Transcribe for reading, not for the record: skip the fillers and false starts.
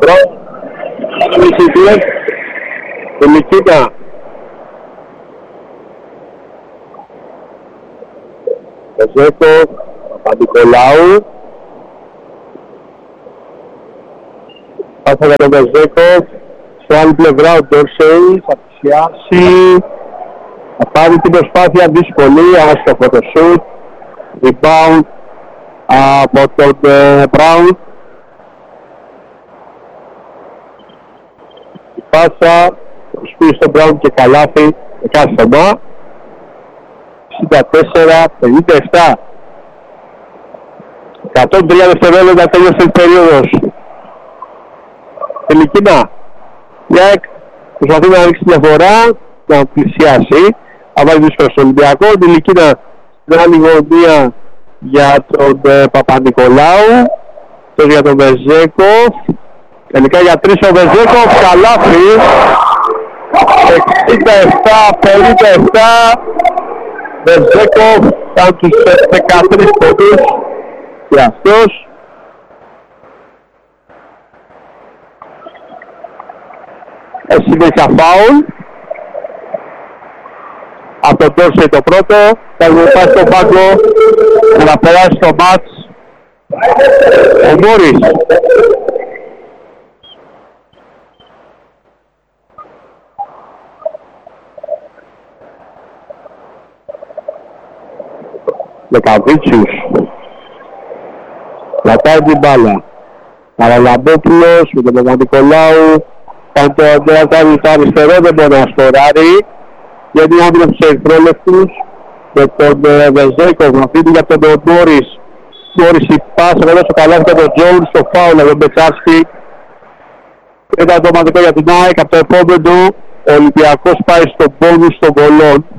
Μπρος. Το Νικίτα. Βεζέκοφ, Παπα-Νικολάου. Πάσα για τον Βεζέκοφ. Στο άλλη πλευρά ο Ντόρσεϊ θα πλησιάσει. Θα πάρει την προσπάθεια δύσκολη, άστοχο το σουτ. Rebound από τον Μπράουν. Η πάσα προσπίσει στον Μπράουν και καλάθι. Εκάστομα. 64-57. 103 δευτερόλεπτα τέλειωσε η περίοδος. Τελικίνα. Ιακ προσπαθεί να ρίξει διαφορά, να πλησιάσει. Θα βάλει δύσκολο στον Ολυμπιακό. Τελικίνα στην άλλη γωνία για τον Παπα-Νικολάου. Τώρα για τον Βεζέκοφ. Τελικά για 3 ο Βεζέκοφ. Καλάθι. 67-57. Βεζέκοφ ήταν τους 13 πόντους και αυτός. Συνέχεια φάουλ από τον Ντόρσεϊ το πρώτο. Θα πάει στον πάγκο για να περάσει το μάτς ο Μόρις. Λεκαβίτσιους κρατάει την μπάλα. Παραλαμπόπουλος με τον Παπα-Νικολάου. Αν το κάνει το αριστερό δεν μπορεί να σκοράρει, γιατί άμυνα τους ερυθρόλεπτους με τον Βεζέκοφ να φύγει για τον Μόρις. Μόρις η πάσα εδώ στο καλάθι για τον Τζόουν στο φάουλ για τον Μπετσάρσκι. Ήταν το μαντικό για την ΑΕΚ από το επόμενο. Ο Ολυμπιακός πάει στον πόνους των βολών.